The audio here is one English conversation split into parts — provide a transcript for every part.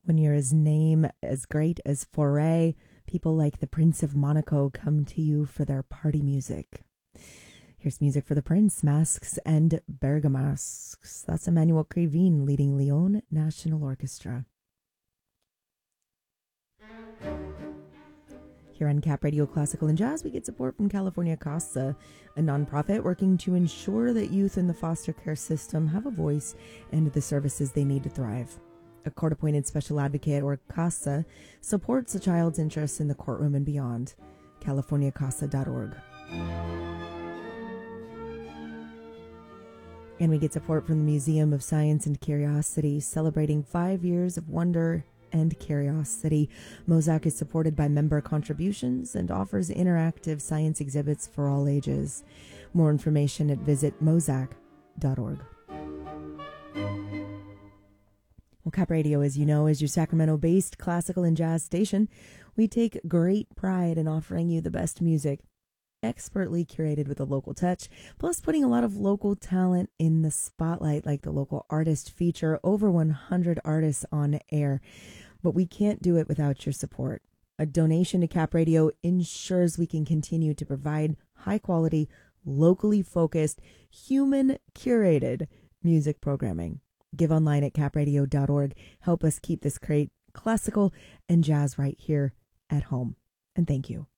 When you're his name as great as Foray, people like the Prince of Monaco come to you for their party music. Here's music for the Prince, Masks and Bergamasques. That's Emmanuel Krivine leading Lyon National Orchestra. Here on Cap Radio Classical and Jazz, we get support from California CASA, a nonprofit working to ensure that youth in the foster care system have a voice and the services they need to thrive. A court-appointed special advocate, or CASA, supports a child's interests in the courtroom and beyond. CaliforniaCASA.org. And we get support from the Museum of Science and Curiosity, celebrating 5 years of wonder and curiosity. Mosaic is supported by member contributions and offers interactive science exhibits for all ages. More information at visitmosaic.org. Well, Cap Radio, as you know, is your Sacramento-based classical and jazz station. We take great pride in offering you the best music, expertly curated with a local touch, plus putting a lot of local talent in the spotlight, like the local artist feature, over 100 artists on air. But we can't do it without your support. A donation to Cap Radio ensures we can continue to provide high-quality, locally focused, human-curated music programming. Give online at capradio.org. Help us keep this great classical and jazz right here at home. And thank you.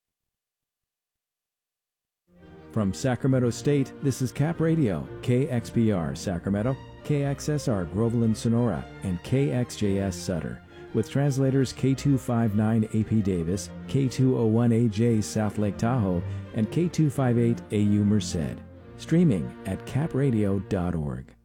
From Sacramento State, this is Cap Radio, KXPR Sacramento, KXSR Groveland Sonora, and KXJS Sutter, with translators K259AP Davis, K201AJ South Lake Tahoe, and K258AU Merced. Streaming at capradio.org.